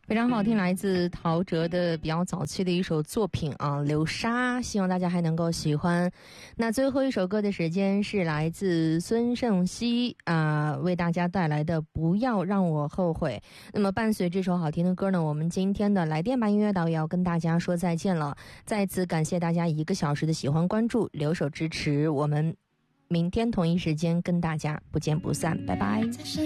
非常好听，来自陶喆的比较早期的一首作品啊，《流沙》，希望大家还能够喜欢。那最后一首歌的时间是来自孙盛希为大家带来的《不要让我后悔》。那么伴随这首好听的歌呢，我们今天的来电吧音乐岛也要跟大家说再见了。再次感谢大家1个小时的喜欢关注，留守支持，我们明天同一时间跟大家不见不散，拜拜。